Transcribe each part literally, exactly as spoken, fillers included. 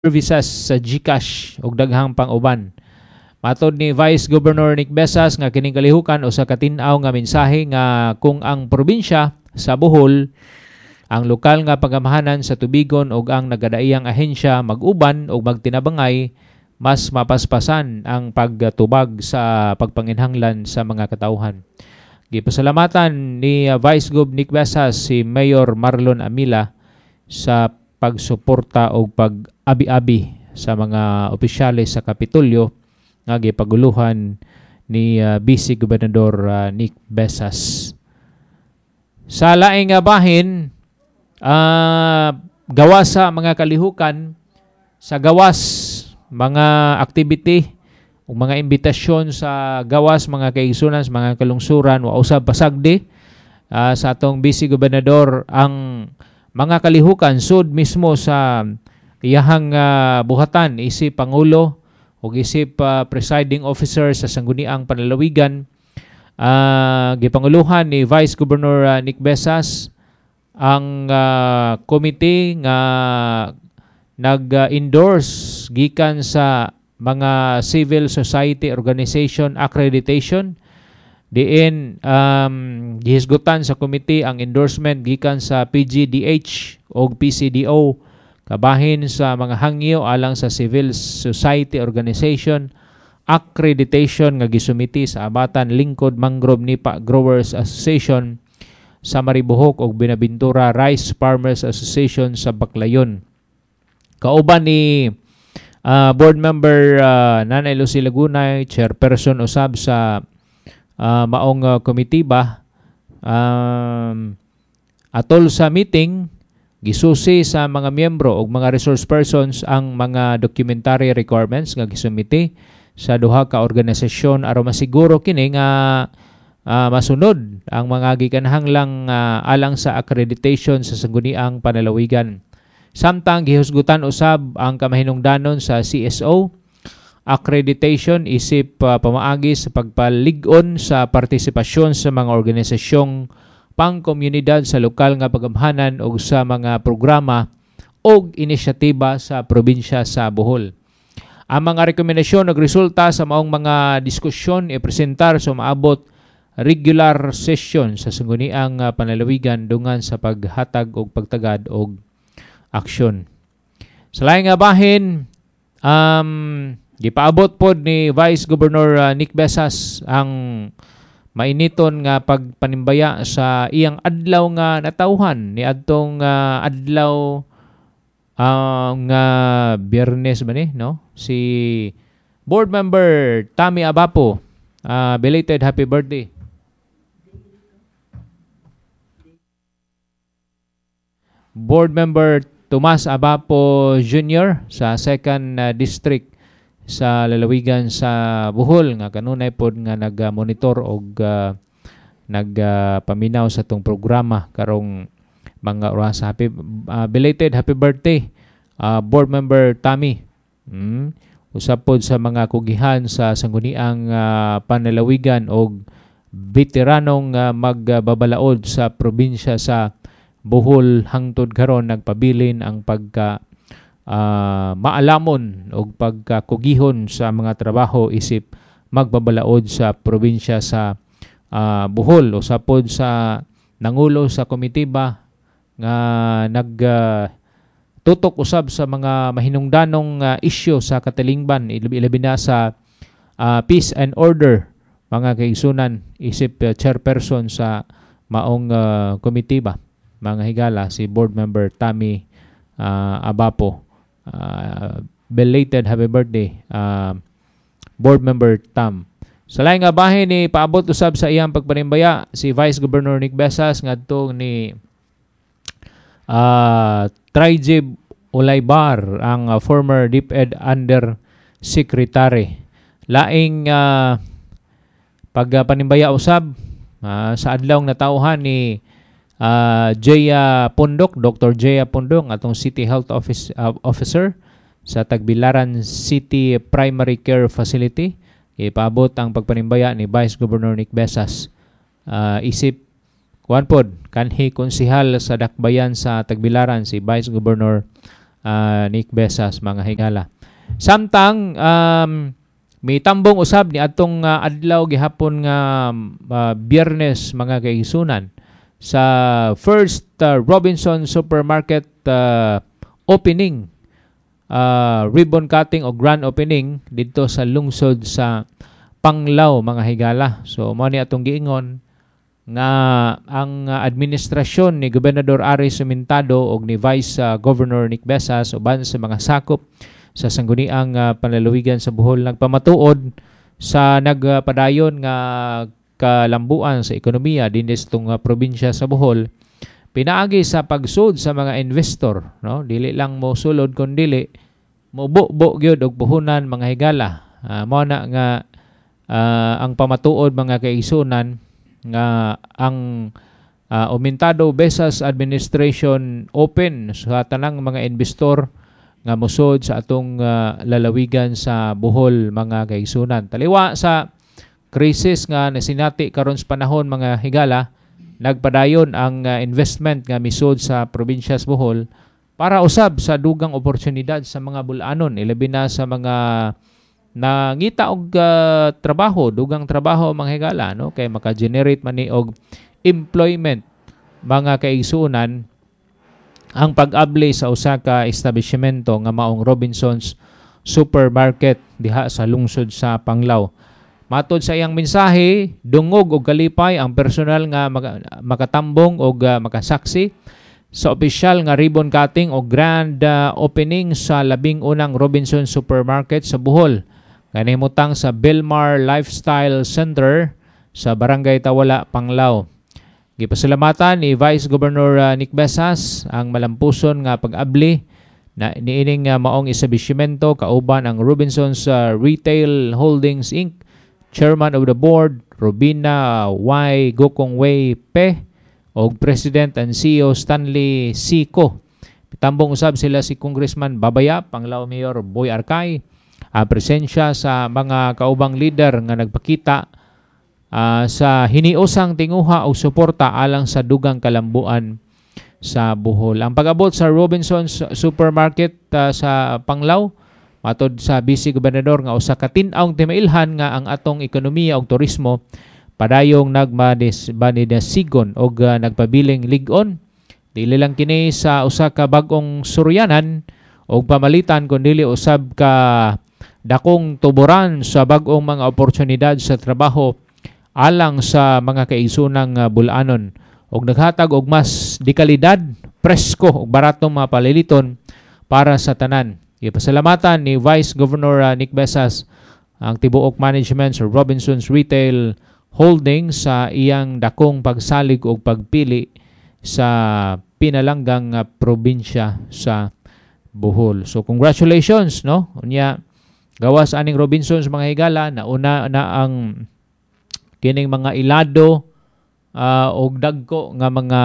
services sa GCash ug daghang pang-uban. Matod ni Vice Governor Nick Besas nga kining kalihukan usa ka tin-aw nga mensahe nga kung ang probinsya sa Bohol, ang lokal nga pagamahanan sa tubigon ug ang nagadaiyang ahensya mag-uban ug magtinabangay, mas mapaspasan ang pagtubag sa pagpanginhanglan sa mga katawhan. Gipasalamatan ni Vice Gov Nick Besas si Mayor Marlon Amila sa pagsuporta o pag-abi-abi sa mga opisyales sa Kapitolyo nga gipaguluhan ni uh, Vice Gobernador uh, Nick Besas. Sa laing nga bahin, uh, gawas sa mga kalihukan, sa gawas mga activity o mga imbitasyon sa gawas mga kaigsunan, mga kalungsuran wa usab pasagdi uh, sa atong Vice Gobernador ang mga kalihukan sud mismo sa iyahang uh, buhatan isip Pangulo o isip uh, presiding officer sa sangguniang panlalawigan. Uh, gipanguluhan ni Vice Governor uh, Nick Besas ang uh, committee nga nag-endorse gikan sa mga civil society organization accreditation. Diin um, gihisgutan sa committee ang endorsement gikan sa P G D H o P C D O kabahin sa mga hangyo alang sa civil society organization accreditation nga gisumiti sa Abatan Lingkod Mangrove Nipa Growers Association sa Maribohok ug Binabintura Rice Farmers Association sa Baclayon. Kauban ni uh, board member uh, Nanay Lucy Lagunay, chairperson usab sa Uh, maong uh, komitiba, um, atol sa meeting gisusi sa mga miyembro o mga resource persons ang mga documentary requirements nga gisumiti sa duha ka organisasyon aron masiguro kini nga uh, masunod ang mga gikanahanglang uh, alang sa accreditation sa sangguniang panalawigan. Samtang gihusgutan usab ang kamahinungdanon sa C S O accreditation isip uh, pamaagi sa pagpalig-on sa partisipasyon sa mga organisasyong pangkomunidad sa lokal nga pagamhanan o sa mga programa o inisyatiba sa probinsya sa Bohol. Ang mga rekomendasyon ug resulta sa maong mga diskusyon ipresentar sa maabot regular session sa sangguniang uh, panlalawigan dungan sa paghatag og pagtagad og aksyon. Sa laing nga bahin, um, gipaabot pod ni Vice Governor uh, Nick Besas ang mainiton nga pagpanimbaya sa iyang adlaw nga natawhan ni adtong uh, adlaw uh, nga Biyernes ba ni, no? Si board member Tammy Abapo, uh, belated happy birthday. Board member Tomas Abapo Junior sa second uh, District sa lalawigan sa Bohol nga kanunay pod nga nag-monitor og uh, nagpaminaw uh, sa tong programa karong mga oras. Happy uh, belated happy birthday uh, board member Tammy. Mm. Usab pod sa mga kugihan sa sangguniang uh, panlalawigan og veteranong uh, magbabalaod sa probinsya sa Bohol hangtod karon nagpabilin ang pagka Uh, maalamon o pagkakugihon sa mga trabaho isip magbabalaod sa probinsya sa uh, Bohol o sapod sa nangulo sa komitiba nga nagtutok uh, usab sa mga mahinungdanong uh, isyu sa katilingban ilabi na sa uh, peace and order mga kaigsunan isip uh, chairperson sa maong uh, komitiba mga higala si board member Tammy uh, Abapo. Uh, belated happy birthday uh, board member Tam. Sa laing nga bahin ni paabot usab sa iyang pagpanimbaya si Vice Governor Nick Besas ngadto ni uh, Trijib Ulaybar ang uh, former DepEd Under Secretary. Laing uh, pagpanimbaya usab uh, sa adlaw natawhan ni Uh, Jaya Pondok, Doctor Jaya Pondok, atong City Health Office, uh, Officer sa Tagbilaran City Primary Care Facility. Ipaabot ang pagpanimbaya ni Vice Governor Nick Besas. Uh, isip, kuwan pod, kanhi konsihal sa dakbayan sa Tagbilaran si Vice Governor uh, Nick Besas, mga higala. Samtang um, may tambong usab ni atong uh, adlaw gihapon nga uh, Biyernes, mga kaigsunan, sa first uh, Robinson Supermarket uh, opening, uh, ribbon cutting o grand opening dito sa lungsod sa Panglao, mga higala. So mo ni atong giingon nga ang uh, administrasyon ni Gobernador Ari Sumintado o ni Vice uh, Governor Nick Besas uban sa mga sakop sa sangguniang uh, panlalawigan sa Bohol nagpamatuod sa nagpadayon nga kalambuan sa ekonomiya dinhi sa itong uh, probinsya sa Bohol, pinaagi sa pagsud sa mga investor, no? Dili lang mo sulod kun dili mo bubo gyud og puhunan, mga higala. Uh, mao na nga uh, ang pamatuod, mga kaigsunan, nga ang uh, Umentado Besas Administration open sa tanang mga investor nga musod sa atong uh, lalawigan sa Bohol, mga kaigsunan. Taliwa sa krisis nga nasinati karon sa panahon, mga higala, nagpadayon ang uh, investment nga misud sa probinsya sa Bohol para usab sa dugang oportunidad sa mga bulanon, ilabi na sa mga nangita og uh, trabaho, dugang trabaho, mga higala, no? Kay maka-generate man ni og employment, mga kaigsunan, ang pag-abli sa usa ka establishmento nga maong Robinson's Supermarket diha sa lungsod sa Panglao. Matod sa iyang mensahe, dungog og kalipay ang personal nga makatambong og uh, makasaksi sa opisyal nga ribbon cutting o grand uh, opening sa labing unang Robinson Supermarket sa Bohol. Kanimutang sa Belmar Lifestyle Center sa Barangay Tawala, Panglao. Gipasalamatan ni Vice Governor uh, Nick Besas ang malampuson nga pag-abli na niining uh, maong establishmento kauban ang Robinson's uh, Retail Holdings Incorporated, Chairman of the Board Robina Y. Gokongwei Pe o President and C E O Stanley Sico. Pitambong usab sila si Congressman Babaya, Panglao Mayor Boy Arkay, ang presensya sa mga kaubang leader nga nagpakita uh, sa hiniusang tinguha o suporta alang sa dugang kalambuan sa Bohol. Ang pag-abot sa Robinson's Supermarket uh, sa Panglao, matod sa Vice Gobernador nga usa ka tin-awng timailhan nga ang atong ekonomiya ug turismo padayong nagmadesigon og uh, nagpabiling lig-on. Dili lang kini sa usa ka bag-ong suryanan og pamalitan kundi usab ka dakong tuburan sa bag-ong mga oportunidad sa trabaho alang sa mga kaigsunang uh, bulanon og naghatag og mas dekalidad, presko ug baratong mga paliliton para sa tanan. Ipasalamatan ni Vice Governor uh, Nick Besas ang tibuok management sa Robinson's Retail Holdings sa iyang dakong pagsalig o pagpili sa pinalanggang uh, probinsya sa Bohol. So congratulations, no? Unya gawas aning Robinson's, mga higala, nauna na ang kining mga ilado uh, og dagko nga mga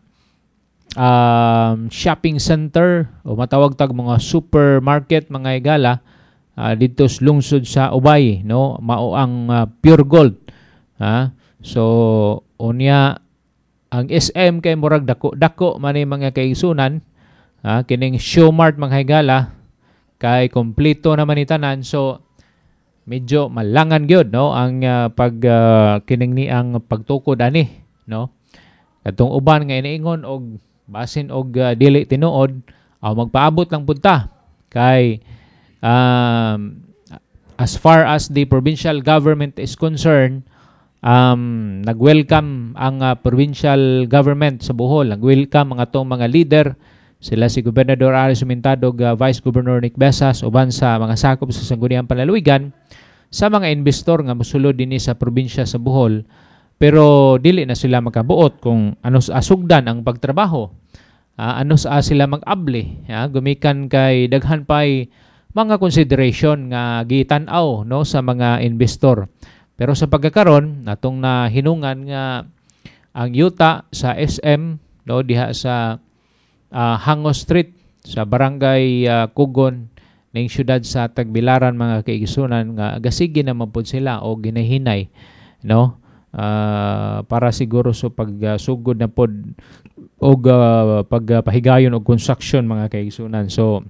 Um, shopping center o matawag tag mga supermarket, mga higala, uh, dito sa lungsod sa Ubay, no? Mao ang uh, Pure Gold, ha? So unya ang S M kay murag dako dako man ni mga kaigsunan, ha? Kining Showmart, mga higala, kay kompleto naman ni tanan. So medyo malangan gyud, no, ang uh, pag uh, kining ni ang pagtukod ani, no? Katong uban nga iniingon og basin og uh, dili tinuod aw magpaabot lang punta kay um, as far as the provincial government is concerned, um, nag-welcome ang uh, provincial government sa Bohol, nag-welcome ang atong mga leader, sila si Gobernador Ari Sumintado, uh, Vice Governor Nick Besas, uban sa mga sakop sa sangguniang panlalawigan, sa mga investor nga mosulod dinhi sa probinsya sa Bohol. Pero dili na sila makabuot kung ano sa asugdan ang pagtrabaho, uh, ano sa sila mag-abli, uh, gumikan kay daghan pay mga consideration nga gitan-aw, no, sa mga investor. Pero sa pagkakaron natong nahinungan nga ang yuta sa S M, no, diha sa uh, Hango Street sa Barangay uh, Kugon ning syudad sa Tagbilaran, mga kaigsunan, nga gasigi naman pud sila o ginahinay, no. uh, para siguro so pagsugod uh, na pod og uh, pagpahigayon og construction mga kaigsunan. So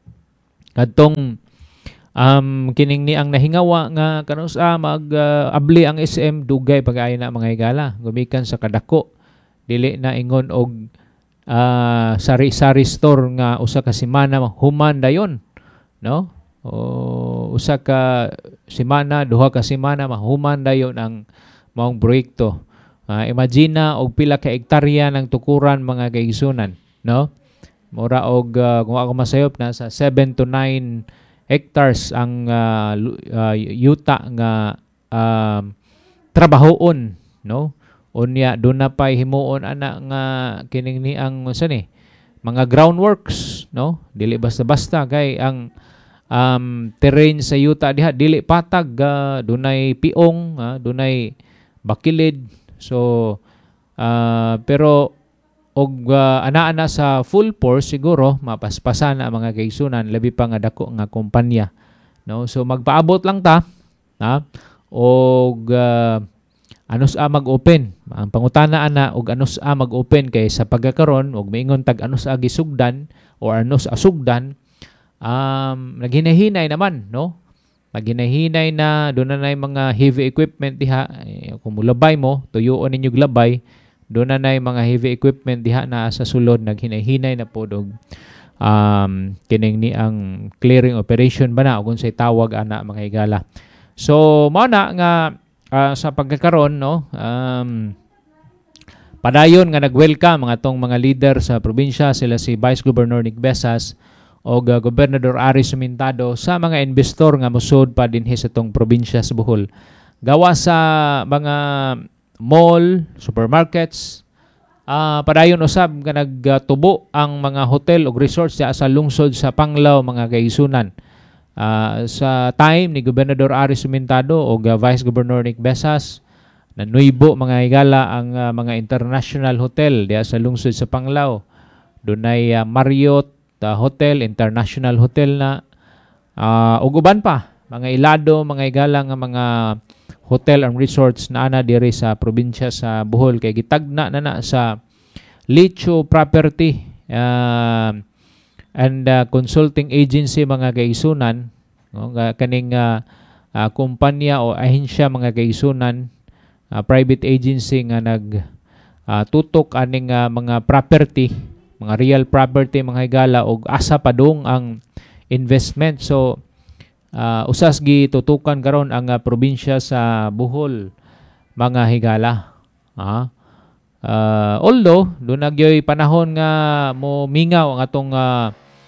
kadtong um kining ni ang nahingawa nga kanus a mag uh, abli ang S M dugay pag-ayo na mga higala gumikan sa kadako, dili na ingon og uh, sari-sari store nga usa ka semana human dayon, no? O usa ka semana, duha ka semana mahuman dayon ang maong proyekto. Uh, imagine na og pila ka hektarya ng tukuran mga kaigsunan, no? Mura og uh, kung ako masayop na sa seven to nine hectares ang uh, uh, yuta nga uh, trabahoon, no? Unya do na pay himuon ana nga kining ni ang unsa ni mga groundworks, no? Dili basta-basta kay ang um, terrain sa yuta diha dili patag, uh, dunay piong, uh, dunay bakilid. So uh, pero og uh, ana-ana sa full force siguro mapaspasan na mga kaigsunan labi pa nga dako nga kumpanya, no? So magpaabot lang ta, ha? Og uh, anus a mag-open ang pangutana ana og anus a mag-open kay sa pagkakaron og maingon tag anus a gisugdan o anus a sugdan, um naghinay-hinay naman, no? Maghinay-hinay na doon na nay mga heavy equipment diha. Eh, kung mulabay mo tuyoon ninyo glabay, doon na nay mga heavy equipment diha na sa sulod naghinay-hinay na po og um kining ni ang clearing operation ba na o kung say tawag ana mga higala. So mao na nga uh, sa pagkakaroon, no, um padayon nga nag-welcome mga tong mga leader sa probinsya, sila si Vice Governor Nick Besas o uh, Gobernador Ari Sumintado sa mga investor nga musud pa dinhi sa tong probinsya sa Bohol. Gawa sa mga mall, supermarkets, uh, padayon usab nga nagtubo ang mga hotel o resorts sa lungsod sa Panglao mga kaigsunan. Uh, sa time ni Gobernador Ari Sumintado o uh, Vice Governor Nick Besas, nanuybo mga higala ang uh, mga international hotel diya sa lungsod sa Panglao. Dunay uh, Marriott uh, Hotel, International Hotel na uh, ug uban pa mga ilado mga higala nga mga hotel and resorts na ana diri sa probinsya sa Bohol kay gitagna na na sa Licho Property uh, and uh, Consulting Agency mga kaigsunan, no? Kaning uh, uh, kumpanya o ahensya mga kaigsunan, uh, private agency nga nag uh, tutok aning uh, mga property, mga real property mga higala og asa padung ang investment. So uh, usas gi tutukan karon ang uh, probinsya sa Bohol mga higala. Ha? Uh, although doon nagyoy panahon nga mo mingaw ang atong uh,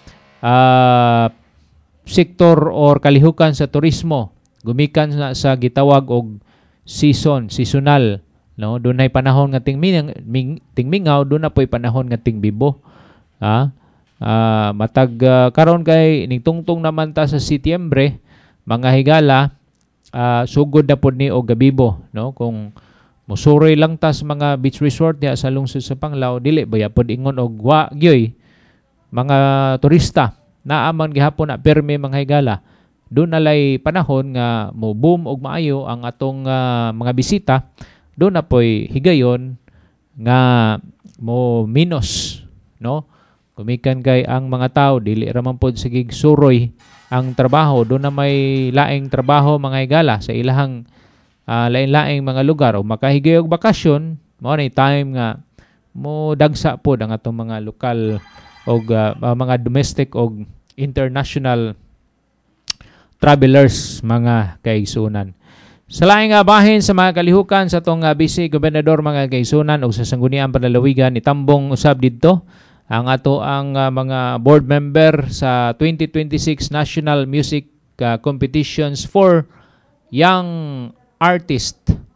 uh, sektor or kalihukan sa turismo, gumikan na sa gitawag og season, seasonal, no? Doon ay panahon nga tingmingaw, ming, tingmingaw doon na po'y panahon nga tingbibo. Ha? Uh, matag uh, karon kay ningtungtong naman ta sa Setyembre mga higala, uh, sugod na pod ni og gabibo, no? Kung musuroy lang ta sa mga beach resort diha sa lungsod sa Panglao, dili ba pod ingon og wa gyoy mga turista naa man gihapon na permi mga higala. Doon nalay panahon nga mo boom og maayo ang atong uh, mga bisita, doon na po'y higayon nga mo minus, no? Kumikan kay ang mga tao dili ra man pod sige suroy ang trabaho, doon na may laing trabaho mga higala sa ilahang uh, lain-laing mga lugar o makahigay og bakasyon, mao ni time nga mo dagsa pod ang atong mga lokal og uh, mga domestic og international travelers mga kaigsunan. Sa laing nga bahin sa mga kalihukan sa tong uh, Vice Gobernador mga kaigsunan o sa sangguniang panlalawigan itambong usab didto ang ato ang uh, mga board member sa twenty twenty-six National Music uh, Competitions for Young Artist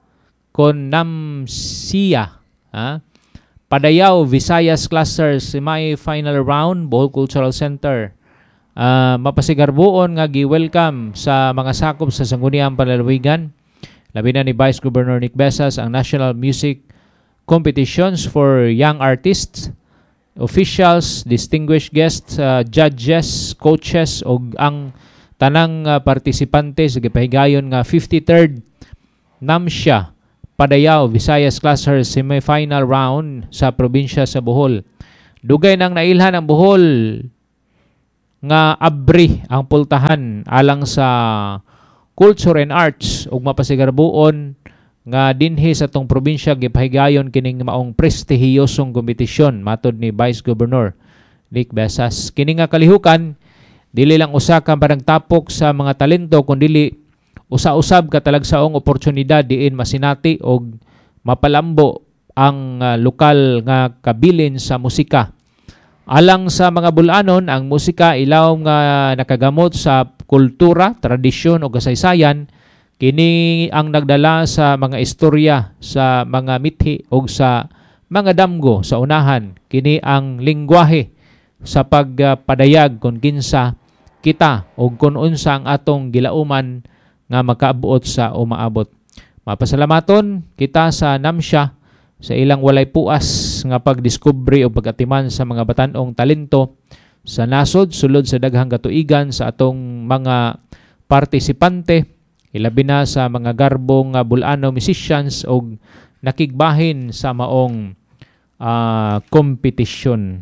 Konamsia, ha? Padayaw Visayas Cluster semi-final round Bohol Cultural Center. Uh, mapasigarbuon nga gi-welcome sa mga sakop sa sangguniang panlalawigan. Labi na ni Vice Governor Nick Besas ang National Music Competitions for Young Artists, officials, distinguished guests, uh, judges, coaches ug ang tanang uh, partisipante sa gipahigayon nga fifty-third Namsia Padayaw, Visayas Cluster semifinal round sa probinsya sa Bohol. Dugay nang nailhan ang Bohol nga abri ang pultahan alang sa culture and arts ug mapasigarbuon nga dinhi sa tong probinsya gipahigayon kining maong prestihiyosong kompetisyon matud ni Vice Governor Nick Besas. Kini nga kalihukan dili lang usa ka panagtapok sa mga talento kundi usa-usab ka talagsaong oportunidad diin masinati og mapalambo ang uh, lokal nga kabilin sa musika. Alang sa mga bulanon, ang musika ilaw nga nakagamot sa kultura, tradisyon o kasaysayan, kini ang nagdala sa mga istorya, sa mga mithi o sa mga damgo sa unahan. Kini ang lingwahe sa pagpadayag kung kinsa kita o kung unsa ang atong gilauman nga makaabot sa umaabot. Mapasalamaton kita sa NAMSIA sa ilang walay puas nga pagdiskubre o pagatiman sa mga batanong talento sa nasod sulod sa daghang katuigan sa atong mga partisipante, ilabi na sa mga garbong uh, bulano musicians o nakigbahin sa maong uh, kompetisyon.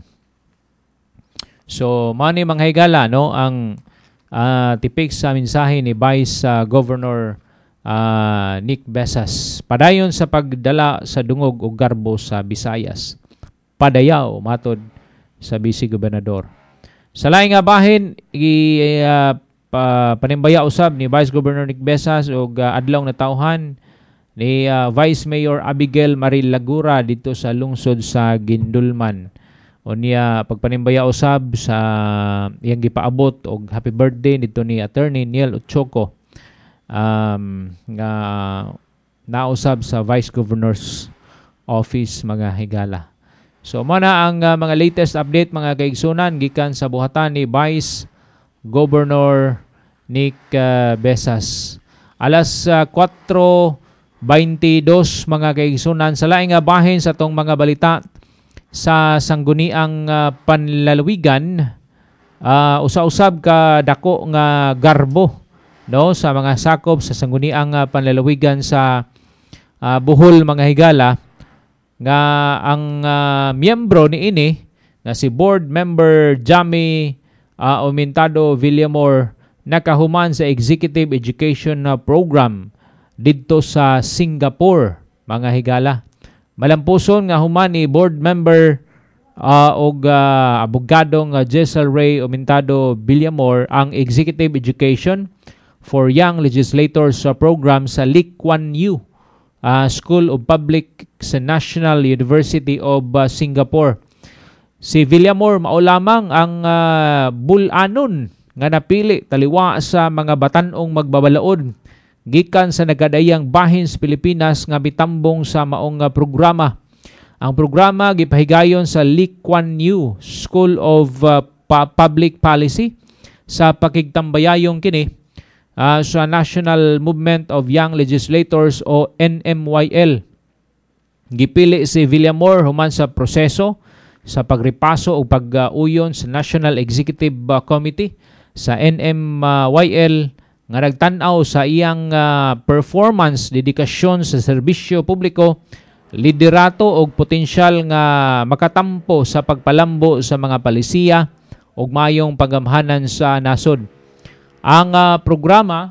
So, mao ni mga higala, no, ang uh, tipik sa mensahe ni Vice uh, Governor Uh, Nick Besas. Padayon sa pagdala sa dungog o garbo sa Visayas. Padayaw, matod sa Vice Gobernador. Sa laing nga bahin, i, uh, pa, panimbaya usab ni Vice Governor Nick Besas o uh, adlaw na tauhan ni uh, Vice Mayor Abigail Maril Lagura dito sa lungsod sa Gindulman. O niya pagpanimbaya usab sa iyang gipaabot og happy birthday dito ni Attorney Neil Ochoco. Um, nga nausab sa Vice Governor's Office mga higala. So mo na ang uh, mga latest update mga kaigsunan gikan sa buhatan ni Vice Governor Nick uh, Besas. Alas uh, kwatro baintidós mga kaigsunan sa laing nga bahin sa tong mga balita sa sangguniang uh, panlalawigan, uh, usa-usab ka dako nga garbo, no, sa mga sakop sa sangguniang uh, panlalawigan sa uh, Bohol mga higala, nga ang uh, miyembro ni ini nga si Board Member Jamie uh, Aumentado Villamor nakahuman sa Executive Education uh, Program didto sa Singapore mga higala. Malampuson nga human ni Board Member uh, og uh, abogadong uh, Jessel Ray Aumentado Villamor ang Executive Education for Young Legislators uh, program sa Lee Kuan Yew uh, School of Public sa National University of uh, Singapore. Si Villamor mao lamang ang uh, bulanon nga napili taliwa sa mga batanong magbabalaod gikan sa nagadayang bahin sa Pilipinas nga mitambong sa maong uh, programa. Ang programa gipahigayon sa Lee Kuan Yew School of uh, pa- Public Policy sa pakigtambayayong kini Uh, sa National Movement of Young Legislators o N M Y L. Gipili si Villamor human sa proseso sa pagripaso o pag-uyon sa National Executive uh, Committee sa N M Y L nga nagtan-aw sa iyang uh, performance, dedikasyon sa serbisyo publiko, liderato o potensyal nga makatampo sa pagpalambo sa mga palisiya o mayong pagamhanan sa nasod. Ang uh, programa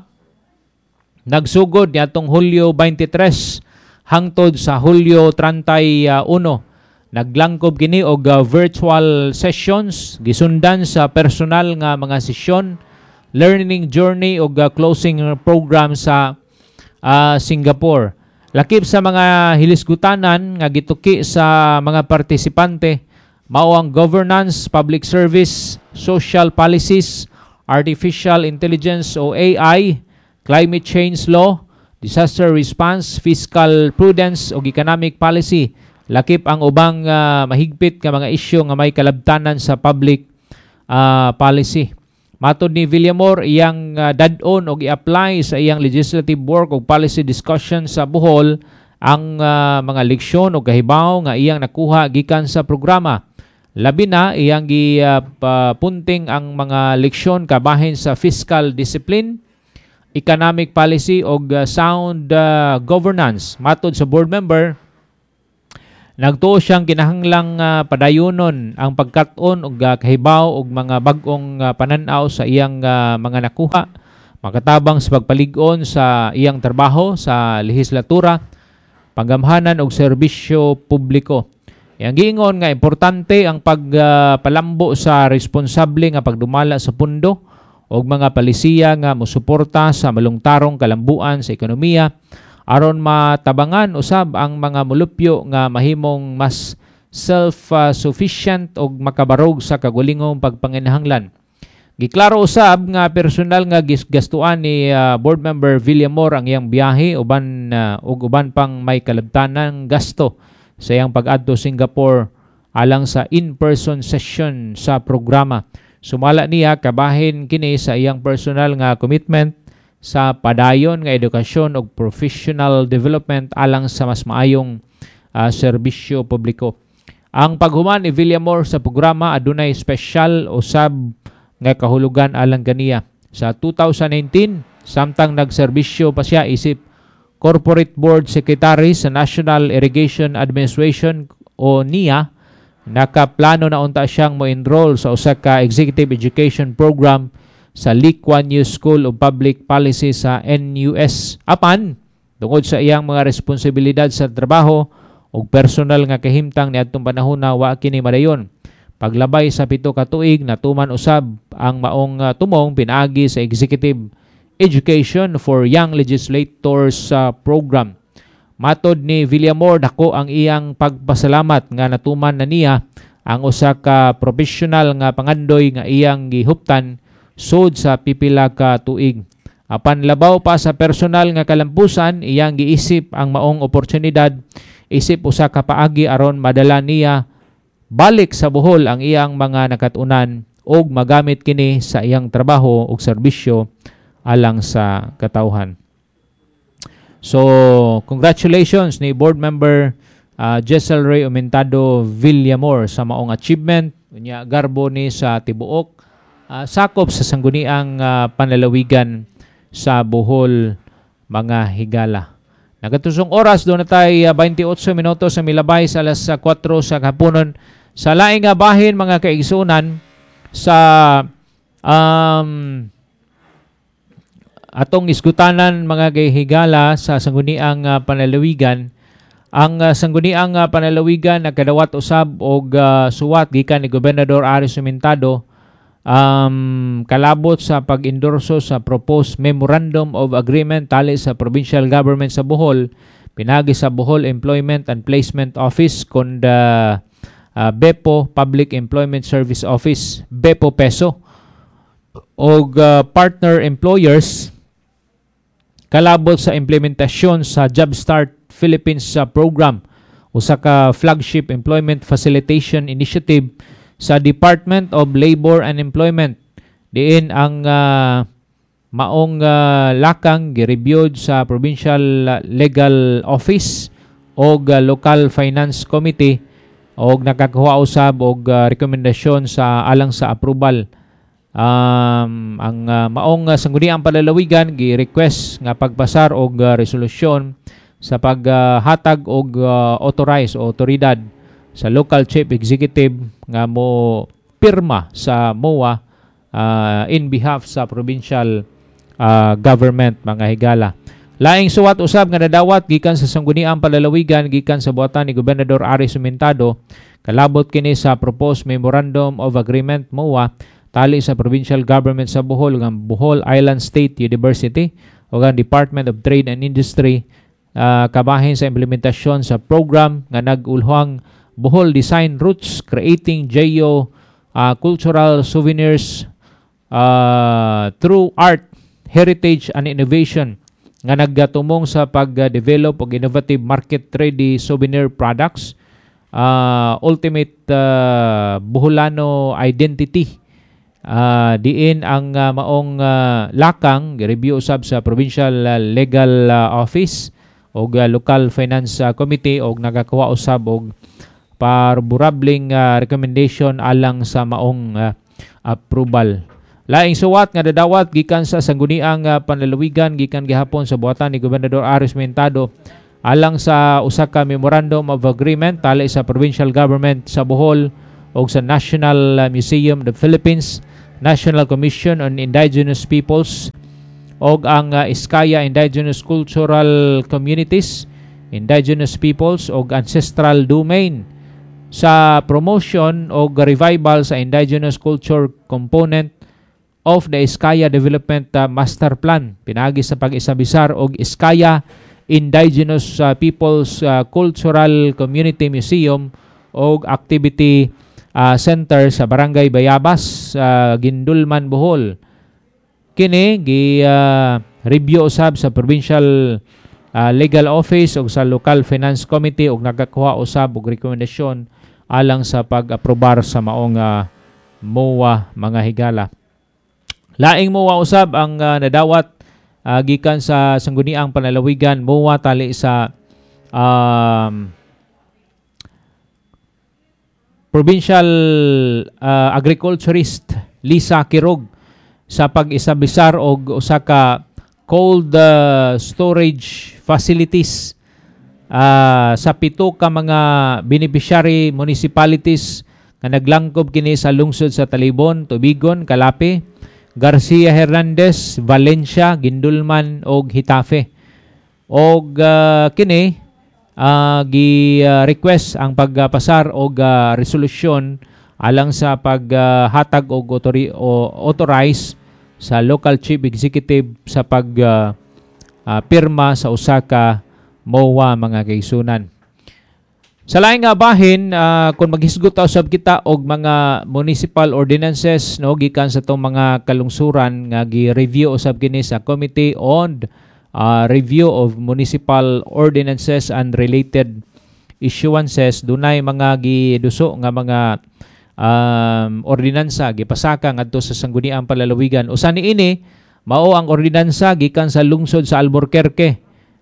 nagsugod niadtong Hulyo twenty-three hangtod sa Hulyo thirty-one. Naglangkob kini og uh, virtual sessions gisundan sa personal nga mga sesyon, learning journey og uh, closing program sa uh, Singapore. Lakip sa mga hilisgutanan nga gituki sa mga partisipante mao ang governance, public service, social policies, artificial intelligence o A I, climate change law, disaster response, fiscal prudence o economic policy. Lakip ang ubang uh, mahigpit nga mga isyu nga may kalabtanan sa public uh, policy. Matod ni Villamor, iyang uh, dad-on o i-apply sa iyang legislative work o policy discussion sa Bohol ang uh, mga leksyon o kahibaw nga iyang nakuha gikan sa programa. Labi na iyang gipunting uh, ang mga leksyon kabahin sa fiscal discipline, economic policy o uh, sound uh, governance. Matod sa board member, nagtuo siyang kinahanglang uh, padayonon ang pagkat-on og uh, kahibaw og mga bag-ong uh, pananaw sa iyang uh, mga nakuha, makatabang sa pagpalig-on sa iyang trabaho sa lehislatura, panggamhanan og serbisyo publiko. Yang giingon nga importante ang pagpalambo uh, sa responsable nga pagdumala sa pundo og mga palisiya nga mosuporta sa malungtarong kalambuan sa ekonomiya aron matabangan usab ang mga mulupyo nga mahimong mas self-sufficient og makabarog sa kagulingong pagpanginahanglan. Giklaro usab nga personal nga gisgastuan ni uh, board member Villamor ang iyang biyahe uban uh, ug uban pang may kalabtanang gasto sa iyang pag-adto Singapore alang sa in-person session sa programa. Sumala niya kabahin kini sa iyang personal nga commitment sa padayon nga edukasyon ug professional development alang sa mas maayong uh, serbisyo publiko. Ang paghuman ni Villamor sa programa adunay special usab nga kahulugan alang kaniya. Sa two thousand nineteen, samtang nagserbisyo pa siya isip Corporate Board Secretary sa National Irrigation Administration o N I A, nakaplano na unta siyang mo-enroll sa usa ka executive education program sa Lee Kuan Yew School of Public Policy sa N U S. Apan, tungod sa iyang mga responsibilidad sa trabaho o personal nga kahimtang niadtong panahon na wa kini madayon. Paglabay sa pito ka tuig natuman usab ang maong uh, tumong pinaagi sa Executive Education for Young Legislators uh, program. Matod ni Villamor, dako ang iyang pagpasalamat nga natuman na niya ang usa ka professional nga pangandoy nga iyang gihuptan sud sa pipila ka tuig. Apan labaw pa sa personal nga kalampusan, iyang giisip ang maong oportunidad, isip usa ka paagi aron madala niya balik sa Bohol ang iyang mga nakatunan og magamit kini sa iyang trabaho ug serbisyo alang sa katawhan. So, congratulations ni board member uh, Jessel Ray Aumentado Villamor sa maong achievement. Unya garbo ni sa tibuok Uh, sakop sa sangguniang uh, panlalawigan sa Bohol, mga higala. Nagatusong oras, doon na tayo uh, twenty-eight minutos sa milabay sa alas uh, four sa kapunon. Sa laing uh, bahin, mga kaigsunan, sa um, atong isgutanan, mga higala sa sangguniang uh, panlalawigan, ang uh, sangguniang uh, panlalawigan nagkadawat usab og uh, suwat gikan ni Gobernador Aris Aumentado Um, kalabot sa pag-endorso sa proposed Memorandum of Agreement tali sa Provincial Government sa Bohol, pinagi sa Bohol Employment and Placement Office kon the uh, B E P O Public Employment Service Office, B E P O Peso, og uh, partner employers kalabot sa implementasyon sa Job Start Philippines sa program, usa ka flagship employment facilitation initiative sa Department of Labor and Employment. Diin ang uh, maong uh, lakang gireviewed sa Provincial Legal Office o uh, Local Finance Committee o nakakuha usab og uh, rekomendasyon sa alang sa approval. Um, ang uh, maong uh, sangguniang panlalawigan gi-request nga pagpasar og uh, resolusyon sa paghatag uh, og uh, authorize o otoridad sa local chief executive nga mo pirma sa M O A uh, in behalf sa provincial uh, government, mga higala. Laing suwat usab nga nadawat gikan sa sangguniang panlalawigan gikan sa buhatan ni Gobernador Aris Aumentado, kalabot kini sa proposed Memorandum of Agreement M O A tali sa provincial government sa Bohol ng Bohol Island State University o ang Department of Trade and Industry, uh, kabahin sa implementasyon sa program nga nag-ulhang Bohol Design Roots, Creating Geo uh, Cultural Souvenirs uh, through Art, Heritage and Innovation, nga naggatumong sa pag-develop og innovative market-ready souvenir products, uh, ultimate uh, Boholano identity. Uh, diin ang uh, maong uh, lakang review usab sa Provincial uh, Legal uh, Office o uh, Local Finance uh, Committee og nagakuha usab og parburabling uh, recommendation alang sa maong uh, approval. Laing suwat nga dadawat gikan sa sangguniang uh, panlalawigan gikan gihapon sa buhatan ni Gobernador Aris Mentado alang sa usa ka memorandum of agreement tali sa provincial government sa Bohol o sa National Museum of the Philippines, National Commission on Indigenous Peoples o ang uh, Iskaya Indigenous Cultural Communities, Indigenous Peoples o Ancestral Domain sa promotion o revival sa indigenous culture component of the Iskaya Development uh, Master Plan pinagi sa pag-isabisar og Iskaya Indigenous uh, Peoples uh, Cultural Community Museum o Activity uh, Center sa Barangay Bayabas, uh, Gindulman, Bohol. Kini gi uh, review usab sa Provincial uh, Legal Office o sa Local Finance Committee og nagakuha usab og rekomendasyon alang sa pag-aprobar sa maong uh, M O A mga higala. Laing M O A usab ang uh, nadawat uh, gikan sa sangguniang panlalawigan M O A tali sa um, Provincial uh, Agriculturist Lisa Kirog sa pag-isabisar og usa ka cold uh, storage facilities uh, sa pito ka mga beneficiary municipalities nga naglangkob kini sa lungsod sa Talibon, Tubigon, Calape, Garcia Hernandez, Valencia, Gindulman og Hitafe. Og uh, kini uh, gi-request uh, ang pagpasar og uh, resolusyon alang sa paghatag uh, og authori- o authorize sa local chief executive sa pag uh, uh, pirma sa usa ka M O A mga kaigsunan. Sa laing nga bahin, uh, kung maghisgot usab kita og mga municipal ordinances no gikan sa tong mga kalungsuran nga gi-review usab kini sa Committee on uh, Review of Municipal Ordinances and Related Issuances, dunay mga giduso nga mga um, ordinansa gipasaka ngadto sa sangguniang palalawigan. Usa niini mao ang ordinansa gikan sa lungsod sa Albuquerque.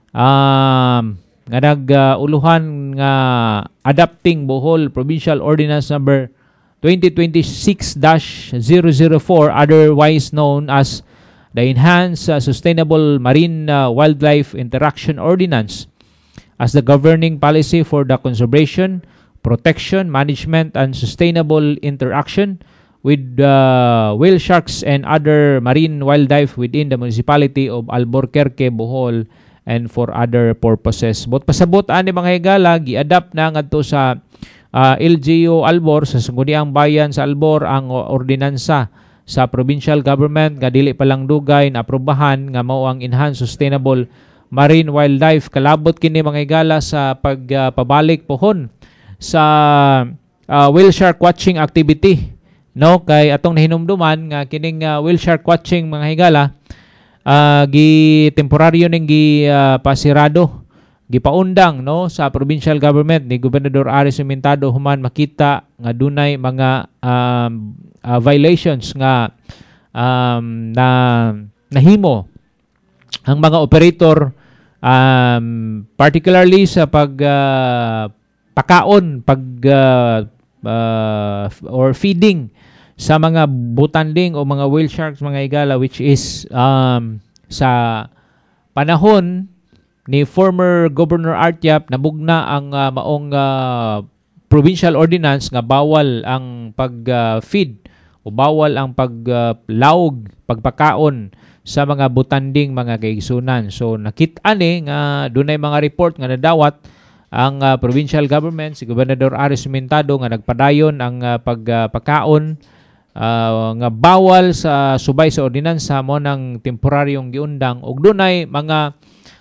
Um, nga nag-uluhan uh, nga adapting Bohol Provincial Ordinance number twenty twenty-six dash zero zero four, otherwise known as the Enhanced uh, Sustainable Marine uh, Wildlife Interaction Ordinance, as the governing policy for the conservation, protection, management, and sustainable interaction with uh, whale sharks and other marine wildlife within the municipality of Albuquerque, Bohol, and for other purposes. Bot pasabot ani mga higala gi-adapt na ngadto sa uh, L G U Albor sa sangguniang bayan sa Albor ang ordinansa sa provincial government nga dili pa lang dugay na aprobahan nga mao ang Enhanced Sustainable Marine Wildlife. Kalabot kini mga higala sa pagpabalik uh, pohon sa uh, whale shark watching activity, no, kay atong nahinumduman nga kining uh, whale shark watching mga higala Uh, gi temporaryo ning gi uh, pasirado, gipaundang no sa provincial government ni Gobernador Aris Mentado human makita nga dunay mga um, uh, violations nga um, na nahimo ang mga operator, um, particularly sa pag uh, pakaon, pag uh, uh, or feeding sa mga butanding o mga whale sharks mga higala, which is um, sa panahon ni former Governor Artiap nabugna ang uh, maong uh, provincial ordinance nga bawal ang pag-feed uh, o bawal ang paglaog, uh, pagpakaon sa mga butanding mga kaigsunan. So nakita ni nga dunay mga report nga nadawat ang uh, provincial government, si Gobernador Aris Mentado nga nagpadayon ang uh, pagpakaon Uh, nga bawal sa subay sa ordinansa mo ng temporaryong giundang ug dunay mga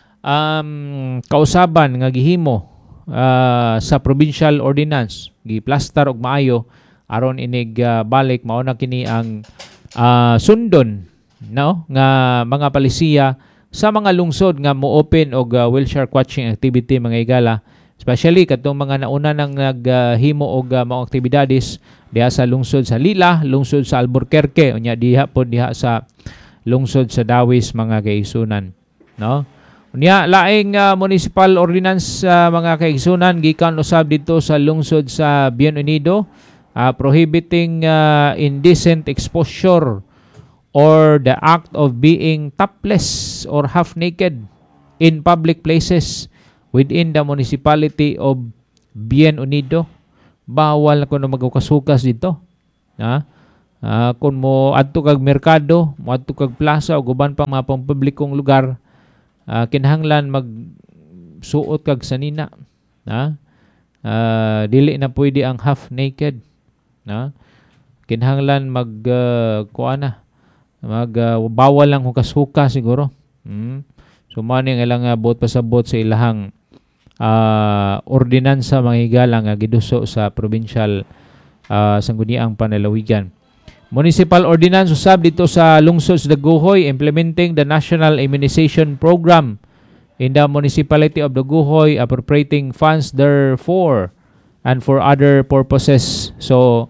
um, kausaban nga gihimo uh, sa provincial ordinance giplastar og maayo aron inig uh, balik mao na kini ang uh, sundon no nga mga palisiya sa mga lungsod nga mo-open og uh, whale shark watching activity mga higala, especially katong mga nauna nang naghimo uh, og uh, mga aktibidades diha sa lungsod sa Lila, lungsod sa Albuquerque, unya diha po diha sa lungsod sa Dawis mga kaigsunan, no? Unya laing uh, municipal ordinance uh, mga kaigsunan gikan usab dito sa lungsod sa Bien Unido, uh, prohibiting uh, indecent exposure or the act of being topless or half naked in public places within the municipality of Bien Unido. Bawal na kuno magukasukas dito. Ha? Uh, kung mo adto kag merkado, mo adto kag plaza o guban pang mga pampublikong lugar, uh, kinahanglan magsuot kag sanina. Ha? Uh, dili na pwede ang half naked. Ha? Kinahanglan mag uh, kuana mag uh, bawal lang hukas-hukas siguro. Hmm. So mao ni nga lang uh, buot pasabot sa ilahang uh, ordinansa mga higala nga giduso sa provincial uh, sangguniang panalawigan. Municipal ordinance usab dito sa lungsod sa Daguhoy implementing the National Immunization Program in the municipality of Daguhoy, appropriating funds therefore and for other purposes. So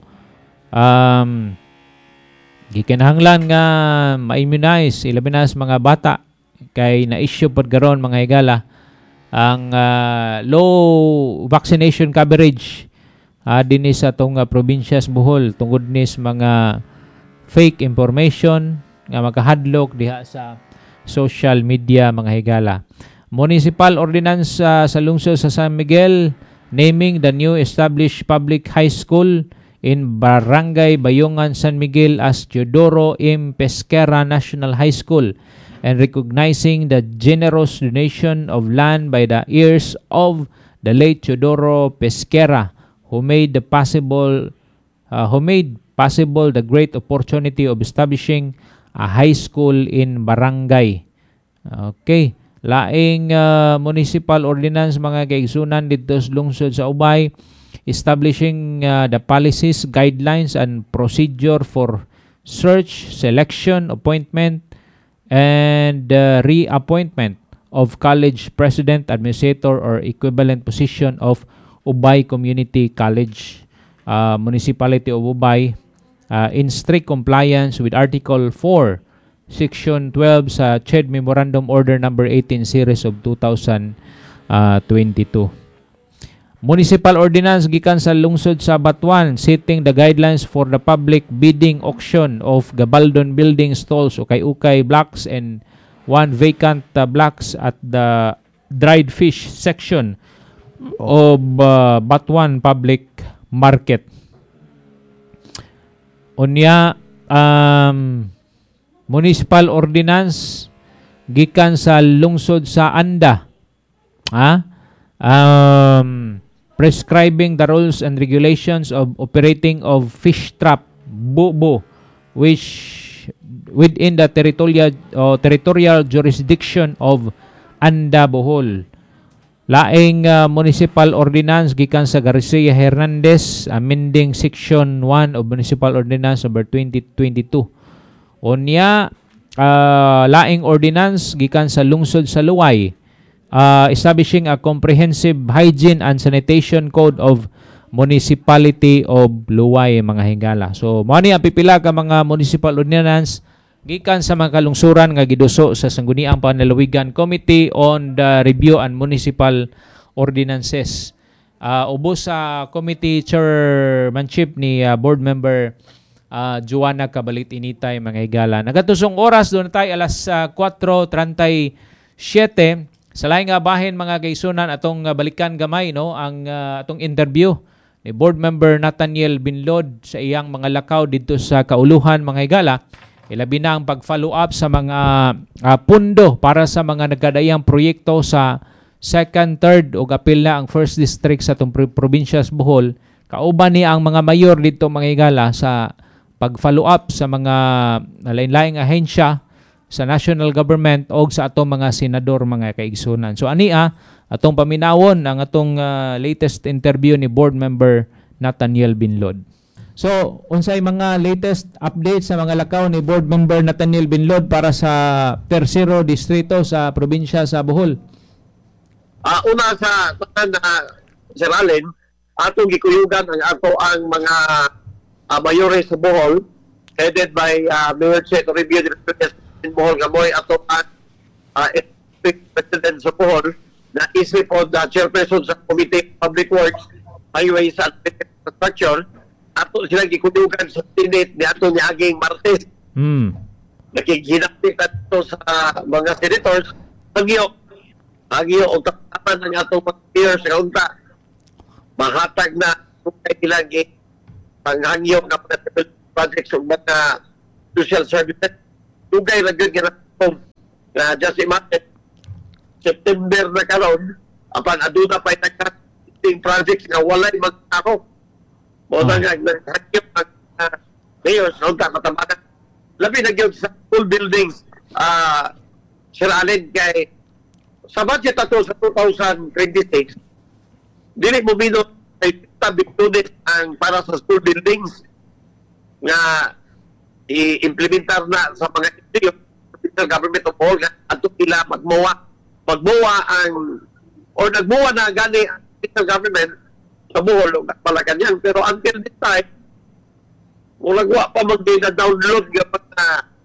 um gikinahanglan nga ma-immunize ilabi na sa mga bata kay na-issue pod karon mga higala ang uh, low vaccination coverage uh, dinhi sa atong uh, probinsya sa Bohol tungod ni sa mga fake information nga makahadlok diha sa social media mga higala. Municipal ordinance uh, sa lungsod sa San Miguel naming the new established public high school in Barangay Bayongan, San Miguel as Teodoro M. Pesquera National High School and recognizing the generous donation of land by the heirs of the late Teodoro Pesquera who made the possible uh, who made possible the great opportunity of establishing a high school in barangay. Okay, laing uh, municipal ordinance mga kaigsunan dito sa lungsod sa Ubay, establishing uh, the policies, guidelines, and procedure for search, selection, appointment, and uh, reappointment of college president, administrator, or equivalent position of Ubay Community College, uh, Municipality of Ubay, uh, in strict compliance with Article four, Section twelve sa C H E D Memorandum Order Number eighteen Series of two thousand twenty-two. Municipal Ordinance gikan sa lungsod sa Batuan setting the guidelines for the public bidding auction of Gabaldon building stalls o ukay-ukay blocks and one vacant uh, blocks at the dried fish section of uh, Batuan Public Market. Unya, um, Municipal Ordinance gikan sa lungsod sa Anda. Ha? Um, prescribing the rules and regulations of operating of fish trap bubo which within the territorial uh, territorial jurisdiction of Anda Bohol. Laing uh, municipal ordinance gikan sa Garcia Hernandez amending section one of Municipal Ordinance number twenty twenty-two. Unya uh, laing ordinance gikan sa lungsod sa Luway, Uh, establishing a comprehensive hygiene and sanitation code of Municipality of Luway mga higala. So mao ni ang pipila ka mga municipal ordinance gikan sa mga kalungsuran nga giduso sa Sangguniang Panlalawigan Committee on the Review and Municipal Ordinances. Uh, ubos sa committee chairmanship ni uh, board member uh, Joanna Cabalit Initay mga higala. Nagatusong oras doon tayo alas uh, four thirty-seven. Sa laing nga bahin mga kaisunan atong uh, balikan gamay no ang uh, atong interview ni board member Nathaniel Binlod sa iyang mga lakaw dito sa Kauluhan mga higala. Ilabi na ang pag-follow up sa mga uh, pundo para sa mga nagkadayang proyekto sa second, third o apil na ang first district sa itong probinsya sa Bohol. Kauban ni ang mga mayor dito mga higala sa pag-follow up sa mga lain-laing ahensya sa national government o sa atong mga senador mga kaigsunan. So ania atong paminawon ang atong uh, latest interview ni board member Nathaniel Binlod. So unsay mga latest updates sa mga lakaw ni board member Nathaniel Binlod para sa Tercero distrito sa probinsya sa Bohol? Uh, una sa tunan na Sir Allen, atong gikuyugan ang ato ang mga uh, mayores sa Bohol headed by uh, Mayor Chet Review in Bohol Gamoy ato ang uh, President sa Bohol na isip o the chairperson sa Committee Public Works, Highways and Infrastructure. Ato sila gikutugan sa Senate ni ato niaging Martes. Mm. nakikinapit ito sa mga senators, hagyo, hagyo, o tapaman ng atong mga peers sa kaunta, mahatag na kung kailang panghangyo na projects o mga social services. Tugay na gud ginatong na just imagine, September na karon, apan aduna pa yung projects na walay magtaro. O na nga, naghangyo ang uh, mayors, o tapaman labi na gyud sa school buildings, uh, Sir Allen, kay sa budget ato sa two thousand twenty-six, dili mo minot ay tabitudes ang para sa school buildings nga i-implementar na sa mga institutional government of all nga ato sila magmuwa magmuwa ang o nagmuwa na gani ang institutional government sa Bohol at Malacanang, pero until this time wala wa pa mag-download ng mga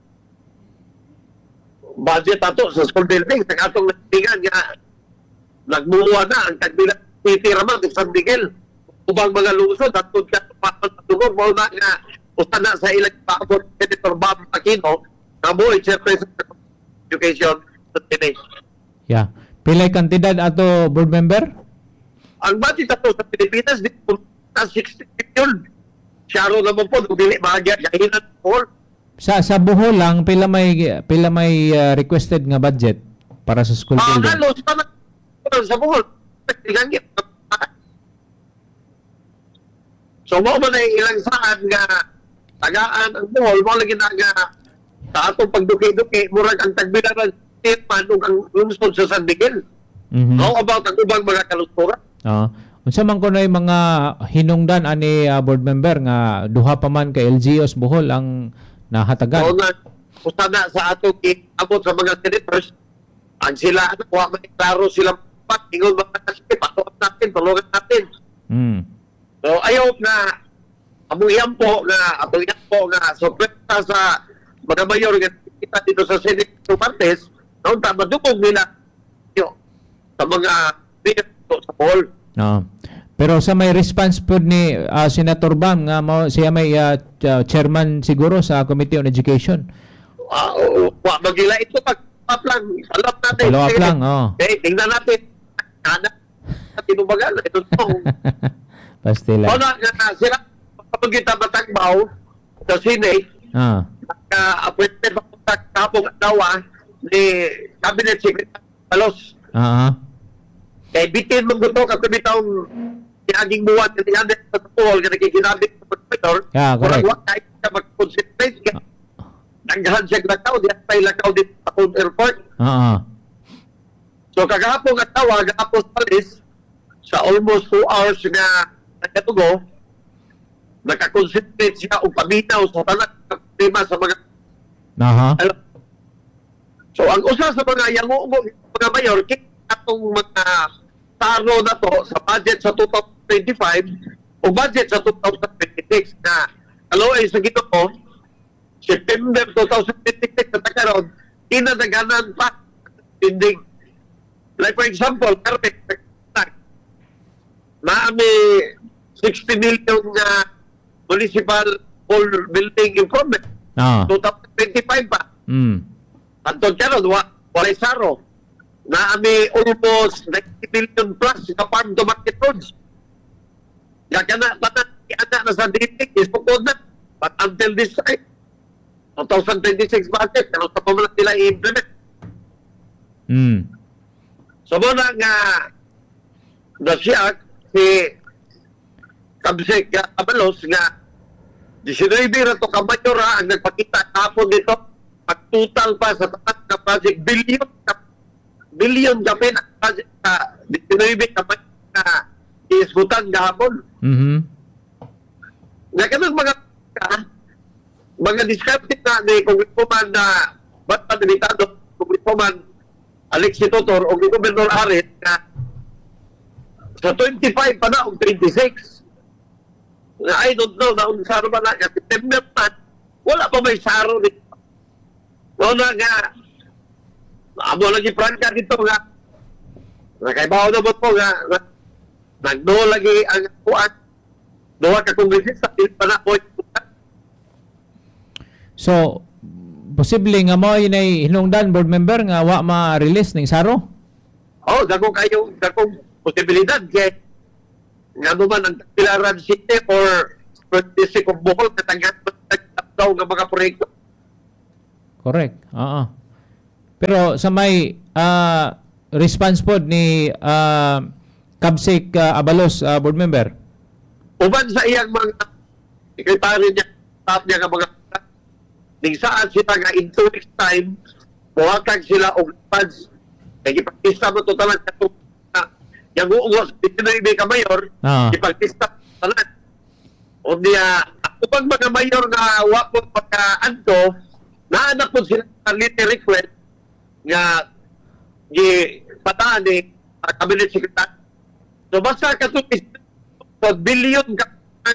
budget ato sa school building sa atong natingan nga nagmuwa na ang kagbilang city raman sa San Miguel ubang mga lungsod at kung katupakan sa tugod mo na nga usta na sa ilang paabot Senator Bob Aquino na mo i-chairman sa education sa Senate. Yeah. Pilay kantidad ato board member? Ang budget ato sa Pilipinas di po na sixty billion. Siyaro naman po, dili mahagya, jahinan po. Sa sa Bohol lang, pila may pila may uh, requested nga budget para sa school Ah, building? halos pa na sa Bohol. Tingangit. So, mo man ay ilang saan nga tagaan ang Bohol, mo lagi na nga sa atong pagduki-duki, murag ang tagbilan ng man o ang lungsod sa San Miguel. Mhm. How about ang ubang mga kalusturan? Oo. Unsa man kuno yung mga hinungdan ani uh, board member nga duha pa man ka L G Os Bohol ang nahatagan? So, na, usta na sa atong abot sa mga senators, ang sila, ano, wa man klaro sila pat, ingon mga kasi, patuan natin, tulungan natin. Mm. So, ayaw na, amuyan po nga, amuyan po nga, sorpresa sa mga mayor nga kita dito sa Senate Martes, noon ta, madukong nila yo, sa mga mayor sa Bohol. Oo. Pero sa may response po ni uh, Senator Bam nga mo siya may uh, chairman siguro sa Committee on Education. Uh, wa magila ito pag up lang, follow up natin. Follow up lang, oh. Okay, tingnan natin. Kana sa tinubagan, ito to. Pastila. O na, na sila, kapag kita matagbaw sa Senate, Ah. naka-appointed pa kapong dawa ni Cabinet Secretary Palos. Ah. Uh-huh. Kaya bitin mong gusto kapag bitawang kinaging buwan na niyanin sa Bohol na nakikinabit sa Pagpitor. Yeah, correct. Kung kahit siya mag-concentrate ka, nanggahan siya lakaw, di at tayo lakaw dito sa Cone Airport. Ah. So kagahapon at tawa, kagahapon sa Palis, sa almost two hours na nagkatugo, nakakonsentrate siya o paminaw sa tanak ng problema sa mga Aha. alam. So ang usa sa mga yango mga mayor, kaya atong mga taro na to sa budget sa two thousand twenty-five o budget sa two thousand twenty-six na kaloy sa Ginoo, September two thousand twenty-six na takaroon, inadaganan pa spending. Like for example, carpet, naami sixty million na municipal hall building improvement. Ah. two thousand twenty-five pa. Mm. Antong karon wa walay saro. Naami almost ninety billion plus sa farm to market roads. Kaya na tanan anak na sa district is pukod na. But until this time, twenty twenty-six budget, ano sa pamalat nila i-implement. Mm. So muna nga na siya si Kabsek Abalos nga nineteen ra to ka mayor ang nagpakita kahapon dito at total pa sa taas na project billion billion kapin ang project sa nineteen ka mayor na iisgutan kahapon. Mhm. Nga kanang mga mga discarded na ni Congresswoman na ba't padilitado Congresswoman Alexi Totor o ni Gobernador Aret na sa twenty-five pa na o twenty-six na I don't know na unsaro ba na ka September pa wala pa may saro dito. Wala nga amo lagi prangka dito nga nakaibaw na ba po nga nagdo lagi ang kuan duha ka kongresista pa na po. So posible nga mo yun ay hinungdan board member nga wa ma-release ning saro. Oh, dako kayo, dako posibilidad kay nga naman ang Pilaran City or District of Bohol katanggap daw nga mga proyekto. Correct. Oo. Pero sa may uh, response pod ni uh, Kabsik uh, Abalos, uh, board member. Uban sa iyang mga sekretary niya, staff niya nga mga ning saan sila nga in two weeks time buhatag sila og funds kay ipagkista mo totalan kato na yang uugos pinili ka mayor Ah. ipagkista totalan o niya upang mga mayor nga wa po pagka-anto naanak po sila sa letter request nga gi pataan ni uh, cabinet secretary so basta kato billion ka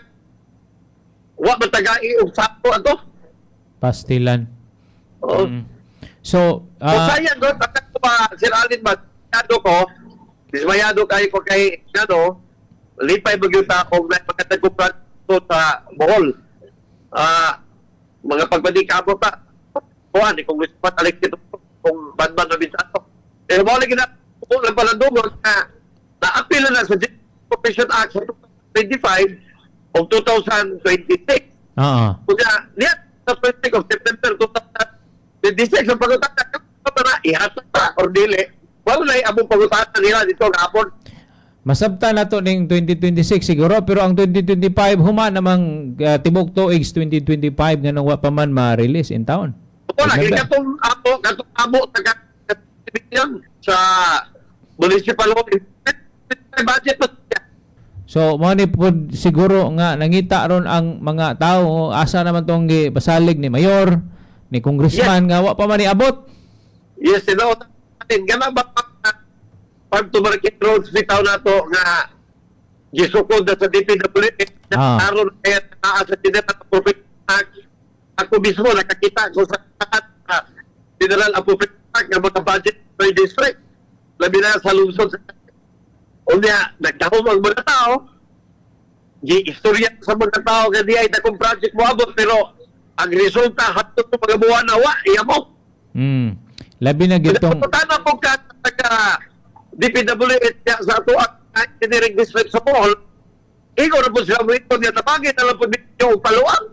wa matagai og sapo ato. Pastilan. Oo. Mm. So, Uh, uh, sayang doon, bakit ko ba, Sir Alin, dismayado ko, dismayado kayo ko kay, ano, lipay magyuta ako na magandang kumpran sa Bohol. Ah, mga pagpadikabo pa, kuhan, eh, kung gusto pa talik ito, kung ban-ban na bisato. Eh, mo lagi na, kung lang pala doon, na, na-appeal na sa Corporation Act sa twenty twenty-five o twenty twenty-six. oo. Kaya, niya, sa first week of September twenty twenty-six, ang pag-utatan, na ihasa pa, or dili, wala na yung pag-utatan nila dito kapon. Masabta na to ning twenty twenty-six siguro, pero ang twenty twenty-five huma namang uh, tibok tuig twenty twenty-five nga nang wa pa man ma-release in town. Oo, lagi katong amo, katong amo, taga-tibigyan sa municipal budget pa siya. So, mo ni pud siguro nga nangita ron ang mga tao asa naman tong gipasalig ni mayor, ni congressman nga wa pa man niabot. Yes, you know, gana ba farm to market roads bitaw na to nga gisukod na sa D P W S Ah. na aron kaya naa sa General Appropriate Act. Ako mismo nakakita ko sa uh, General Appropriate Act nga mga budget per district. Labi na sa lungsod. O niya, nagtahong ang mga tao, gi-istorya sa mga tao nga di ay takong project mo abot, pero ang resulta hatod ng mga buwan na wa, iya mo. Hmm. Labi na gitong Pinaputana po ka taga D P W S niya sa ato ang engineering district sa Bohol, ikaw na po sila mo ito niya tabagin na lang po ninyo ang paluang.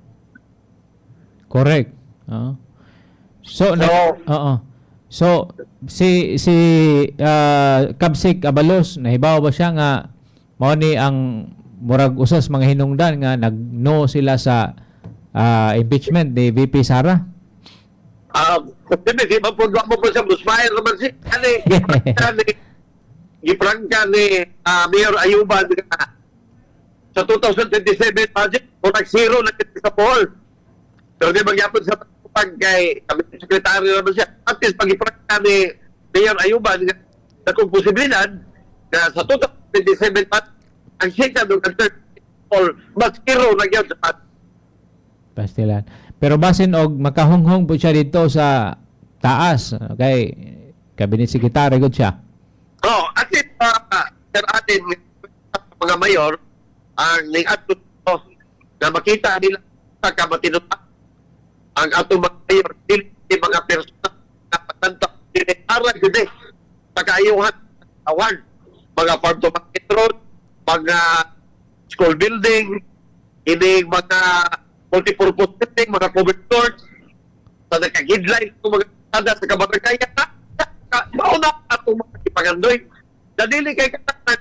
correct. Oo. So, na, So- oo. So, si si uh, Kabsik Abalos nahibaw ba siya nga mao ni ang murag usas mga hinungdan nga nag-no sila sa uh, impeachment ni V P Sara? Ah, kasi di ba po mo po sa Busmayer naman si ani ani giprangka ni ah, Mayor Ayuban nga sa twenty twenty-seven budget o nag-zero na kita sa Bohol. Pero di magyapon sa pag kay kami sekretary naman siya. At least pag-iprangka ni Mayor Ayuban nga na kung posibilidad na sa twenty twenty-seven budget ang second o third Bohol mas zero na gyud sa budget. Pastilan. Pero basin og makahunghong po siya dito sa taas kay cabinet secretary gud siya. Oh, at least uh, sir atin mga mayor ang ning ato na makita nila sa kamatinutan ang ato mga mayor dili mga persona na patanta dili ara gud eh pagayuhan award mga farm to market road, mga school building, ini mga multipurpose building, mga covered courts, sa nagka-guideline ng mga tada sa kabarangaya na mauna ato mga ipagandoy. Dadili kay katanan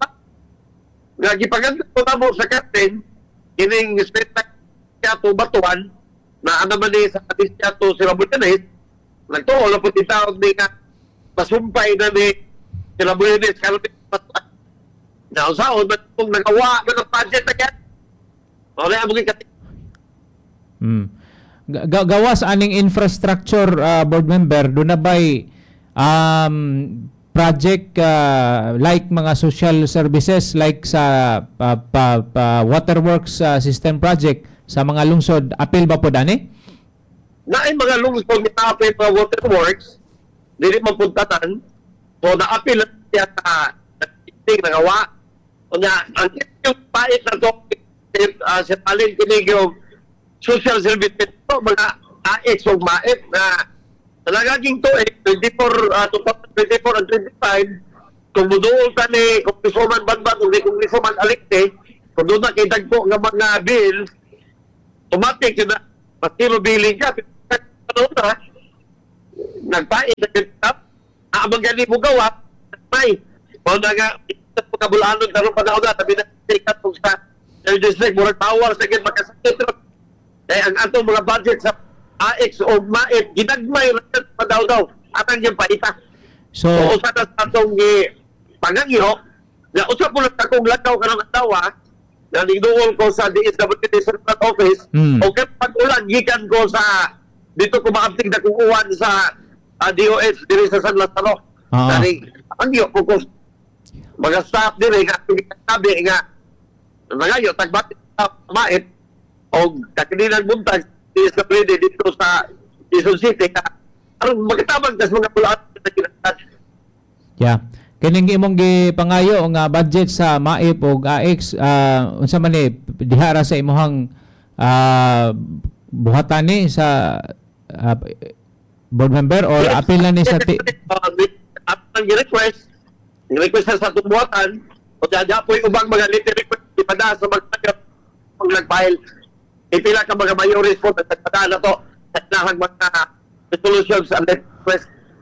nga gipagandoy na mo sa captain ining spectacle ato batuan na ano man ni sa atis ato sila Butanes nagtuo na po titawag ni nga masumpay na ni sila Butanes karon na usaon ba kung nagawa ba ng budget na yan wala mo kay Hmm. Ga- gawas aning infrastructure uh, board member do na bay um project uh, like mga social services like sa uh, pa, pa waterworks uh, system project sa mga lungsod apil ba po dani? na ay mga lungsod ni tapay mga waterworks dili man puntatan so na-apil siya sa ting nagawa o na ang yung pait na to uh, sa talin kinig yung social service ito mga A X o MAEP na nagaging to eh, twenty-four, uh, twenty twenty-four and twenty-five, kung muduol ka ni Congresswoman Banban o ni Congresswoman Alicte, kung doon na kitagpo ng mga bill, automatic yun na, masiro billing ka, ano na, nagpain sa kitap, aamang gani mo gawa, may, kung na nga, pagkabulanon karoon panahon na, sabi na, sikat kung sa third district, murag power, second makasakit, eh, ang atong mga budget sa A X o MAEP, ginagmay rin pa daw-daw, atang yung paita. So, So, usa na sa atong eh, pangangyo, na usa po lang akong lakaw ka ng atawa, na nigduol ko sa D S W D Central Office, Mm. o kaya pag-ulan, gikan ko sa, dito ko maabting na kukuhan sa uh, D O H, diri sa San Lazaro. Ah. Dari, ang iyo, focus. Mga staff diri, nga, sabi nga, nangayo, tagbat sa MAEP, o kakinilang buntag, D S W D dito sa Quezon City, aron magkatabang tas mga pulaan na kinasas. yeah. Kining imong gipangayo nga budget sa MAEP o A X, uh, unsa man ni dihara sa imong uh, buhatan ni sa uh, board member or appeal na ni sa ti- At ang request, request sa tubuhatan, o dada po yung ubang mga little request ipada sa mga pag nag-file. Ipila ka mga mayores po, nagtagpada na to, sa inahang mga resolutions and request.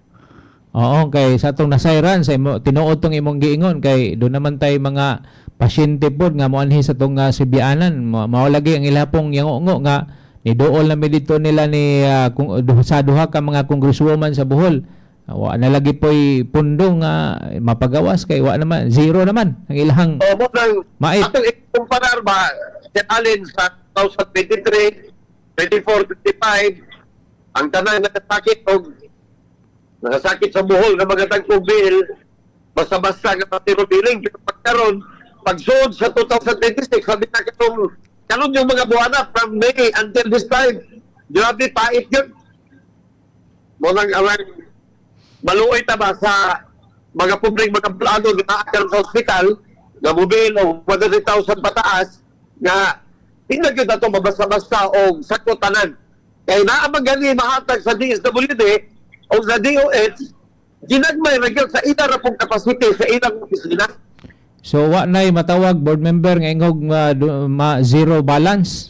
Oo, kay sa atong nasayran sa imo tinuod tong imong giingon kay do naman tay mga pasyente pod nga moanhi sa tong uh, Sibianan, Ma- mao lagi ang ilapong yango nga ni dool na mi dito nila ni uh, kung uh, sa duha ka mga congresswoman sa Bohol. Uh, wa na lagi poy pundo nga mapagawas kay wa naman zero naman ang ilahang O mo lang, MAEP. atong ikumparar ba, Sir Allen, sa twenty twenty-three, twenty-four, twenty-five, ang tanan nakasakit o nakasakit sa Bohol nga mga tagpong bill, basta-basta nga patiro billing, pero pagkaroon, pagsuod sa twenty twenty-six, sabi na kitong, karon yung mga buwana from May until this time, grabe pait yun. Munang awang, maluoy ta ba sa mga publing mga plano na naakan sa hospital, nga mobil o one hundred thousand pataas, nga hindi yun na ito mabasa-basa o sakotanan. Kaya naamang gani mahatag sa D S W D o sa D O H, ginagmay nagyon sa ina ra pong kapasite sa ilang opisina. So wa nay matawag board member nga ingog uh, du- ma zero balance.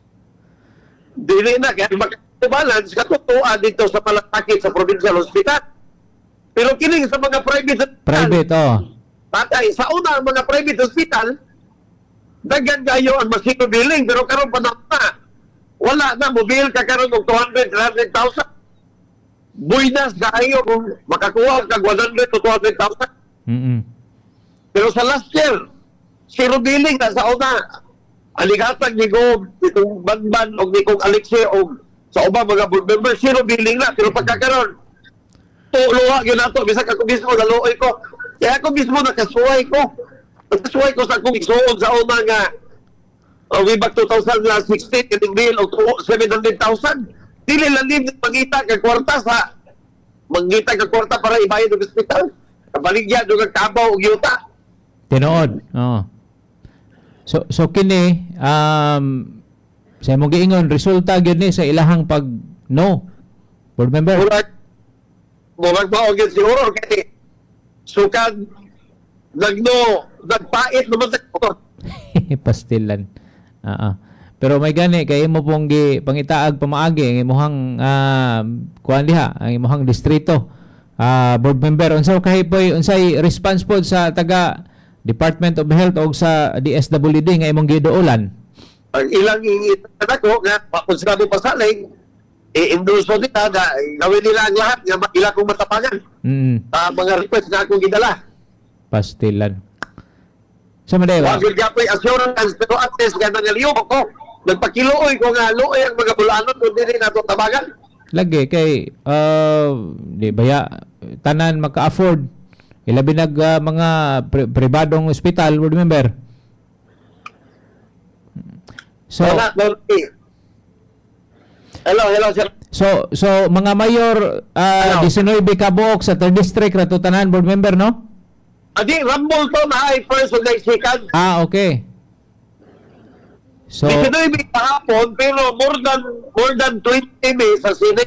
Dili na, kaya mag-balance, katutuan dito sa malasakit sa provincial hospital. Pero kining sa mga private hospital, Private oh. patay, sa una ang mga private hospital, dagan kayo ang masino billing, pero karon pa na, wala na, mobil ka karon ng two hundred, three hundred thousand. Buinas kayo kung makakuha kag one hundred to two hundred thousand. Mm. Pero sa last year, zero billing na sa una. Aligatag ni ko, itong Banban o ni kong Alexie o sa ubang mga board members, zero billing na. Pero pagkakaroon, tuloa yun na ito. Bisa ako mismo, naluoy ko. Kaya ako mismo nakasuway ko. Nakasuway ko sa akong isuod sa una nga uh, way back twenty sixteen, ining bill o seven hundred thousand. Dili lang din magita ka kwarta sa magita ka kwarta para ibayad ng hospital. Kabaligyan doon ang kabaw o yuta. Tinuod. Oo. So so kini um sa imong giingon resulta gyud ni sa ilahang pag no. Board member. Murag, murag maogin siguro kasi sukad nagno, nagpait naman sa ko. Pastilan. Oo. Pero may gani kay imo pong gi pangitaag pamaagi ang imong uh, kuan diha, ang imong distrito. Uh, board member unsa kay poy unsay response pod sa taga Department of Health o sa D S W D nga imong giduulan? Ang ilang iitan ko nga kung sila mo pasaling i-endorso nila na gawin nila ang lahat nga ila kong matapangan. Mm. Uh, mga request na akong gidala. Pastilan. Sa Madeira. Wag yun kapoy assurance pero at least nga nangyaliyo ko. Nagpakiluoy ko nga luoy ang mga bulanon kung hindi na ito tabagan. Lagi kay uh, di baya tanan maka-afford ilabi nag uh, mga pri- pribadong ospital, board member. So Wala, no, eh. Hello, hello sir. so so mga mayor uh, Ano? nineteen ka buok sa third district rato tanan, board member, no? Adi, Rumble to na ay first o next second. Ah, okay. So, Sinoy may kahapon, pero more than more than twenty may sa Senate.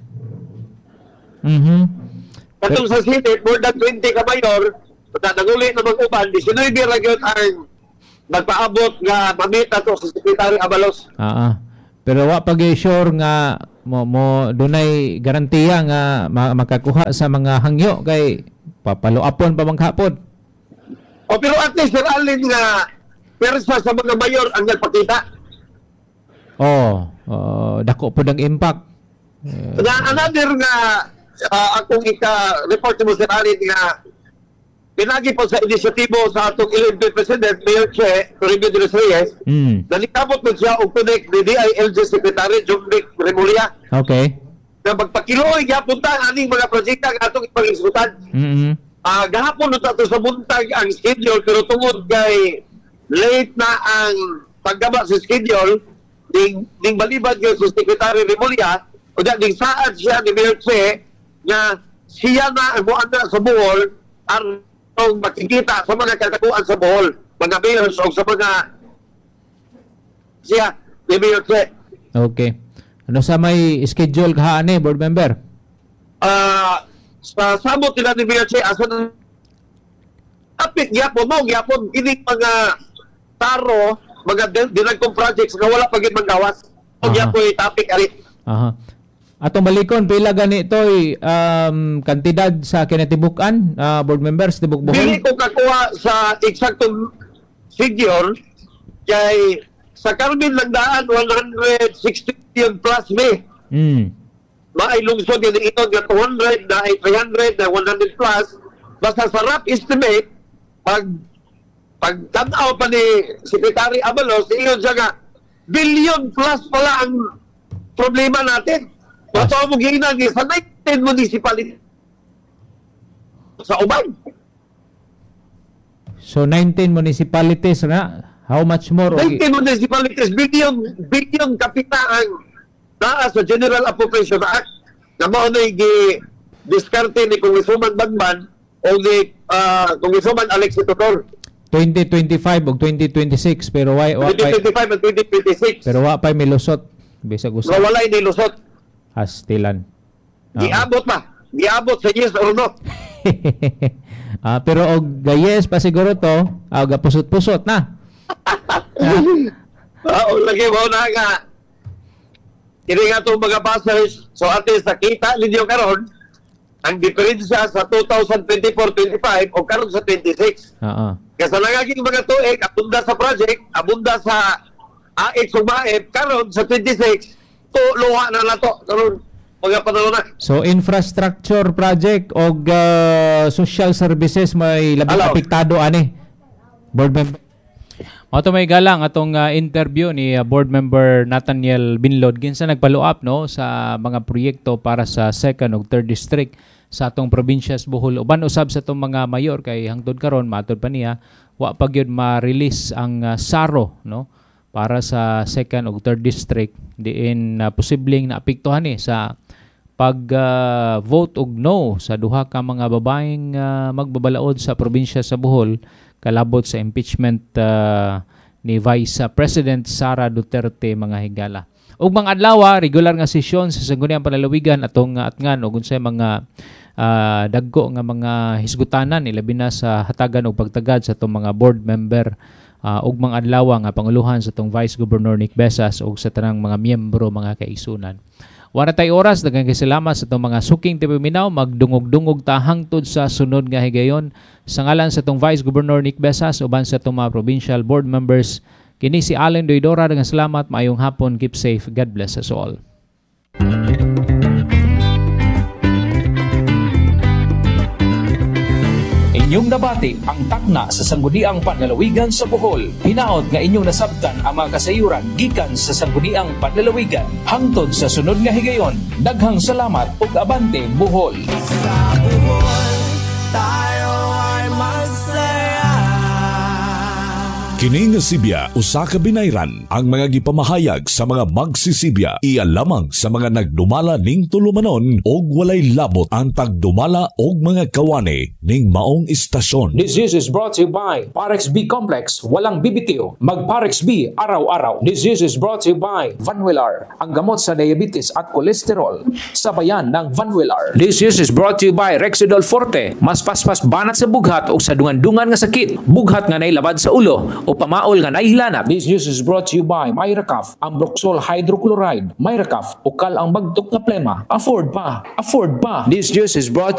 mhm. Katong sa Senate, more than twenty ka mayor, na nanguli na mag-uban, di Sinoy may ragyot ang nagpaabot nga mamita to sa Secretary Abalos. Ah, ah. Pero wa pag sure nga mo, mo dunay garantiya nga ma- makakuha sa mga hangyo kay papaluapon pa man hapon. O pero at least Sir Alin nga persa sa mga mayor ang nagpakita. Oh, oh dako po ng impact. Eh, Na another nga uh, akong ika-report mo Sir Alin nga pinagi po sa inisyatibo sa atong elected President Mayor Che Toribio de los Reyes, mm, nalikabot mo siya og connect ni D I L G Secretary Jumric Remulla okay. na magpakiloy gyapon ta aning mga proyekta nga atong ipangisutan. Mhm. Ah, gahapon na tato sa buntag ang schedule pero tungod kay late na ang paggaba sa schedule ding ding balibad gyud sa Secretary Remulla o ding saad siya ni Mayor Che nga siya na ang muanda sa Bohol ang makikita sa mga katakuan sa Bohol, mga mayors o sa mga siya ni Mayor Che. Okay. Ano sa may schedule kahaan eh, board member? Ah, sa samot nila ni Mayor Che asa na apit gyapon mo gyapon kining mga taro mga dinagkong projects nga wala pa gid manggawas o Aha. gyapon topic ari. Aha. Atong balikon pila gani ito'y um, kantidad sa kinatibukan, uh, board members tibuk Dili Bohol. ko kakuha sa eksaktong figure kay sa Carmen Langdaan one hundred sixty million plus me. Mm. Maay lungsod yun ito nga two hundred na ay three hundred na one hundred plus. Basta sa rough estimate pag pag tanaw pa ni Secretary Abalos iyon siya nga billion plus pala ang problema natin. Totoo mo ginag sa nineteen municipality sa uban. So nineteen municipalities na. How much more? nineteen municipalities, billion, billion kapita ang naa sa General Appropriation Act na mao na i-diskarte ni Congresswoman Bagman o ni uh, Congresswoman Alexis Tutor. twenty twenty-five o twenty twenty-six pero why wa twenty pa twenty-five and twenty twenty-six. pero wa pa milusot bisag Nga usa wala inilusot. hastilan. Ah. Giabot pa. Giabot sa yes or no. Ah, pero og gayes pa siguro to, ah, gapusot-pusot na. Oo, lagi mo na nga. Kini nga itong mga passers, so atin sa kita ninyo karon ang diferensya sa two thousand twenty-four twenty-five o karon sa twenty-six. Oo. Kasi nagaging mga tuig, abunda sa project, abunda sa A X o M A E P, karon sa twenty-six, to luha na na to. Karon, mga panahon na. So infrastructure project og uh, social services may labing Hello. apektado ani. Board member. Ato may galang atong uh, interview ni uh, board member Nathaniel Binlod ginsa nagpaluap no sa mga proyekto para sa second ug third district sa atong probinsya sa Bohol. Uban usab sa atong mga mayor kay hangtod karon matud pa niya wa pa gyud ma-release ang uh, SARO no para sa second ug third district diin uh, posibleng naapektuhan ni sa pag uh, vote og no sa duha ka mga babaeng uh, magbabalaod sa probinsya sa Bohol kalabot sa impeachment uh, ni Vice President Sara Duterte mga higala. Ug mga adlaw regular nga sesyon sa Sangguniang Panlalawigan atong uh, atngan ug unsay mga uh, dagko nga mga hisgutanan ilabi na sa hatagan og pagtagad sa atong mga board member uh, ug mga adlaw nga panguluhan sa atong Vice Governor Nick Besas ug sa tanang mga miyembro mga kaisunan. Wala tay oras, daghang salamat sa itong mga suking T V Minaw, magdungog-dungog ta hangtod sa sunod nga higayon. Sa ngalan sa itong Vice Governor Nick Besas, uban sa itong mga provincial board members, kini si Allen Doidora, daghang salamat, maayong hapon, keep safe, God bless us all. Inyong nabati ang takna sa Sangguniang Panlalawigan sa Bohol. Hinaot nga inyong nasabtan ang mga kasayuran gikan sa Sangguniang Panlalawigan. Hangtod sa sunod nga higayon, daghang salamat ug abante Bohol. Sa Bohol, tayo ay magsaya. Kini nga Sibya usa ka binayran ang mga gipamahayag sa mga magsisibya iya lamang sa mga nagdumala ning tulumanon og walay labot ang pagdumala og mga kawani ning maong istasyon. This news is brought to you by Parex B Complex. Walang bibitiw. Mag Parex B araw-araw. This news is brought to you by Vanwillar. Ang gamot sa diabetes at kolesterol. Sabayan ng Vanwillar. This news is brought to you by Rexidol Forte. Mas paspas banat sa bughat o sa dungan-dungan nga sakit. Bughat nga nailabad sa ulo o pamaol nga nahilanap. This news is brought to you by Myracaf, ang Broxol Hydrochloride. Myracaf, ukal ang bagtok nga plema. Afford pa, afford pa. This news is brought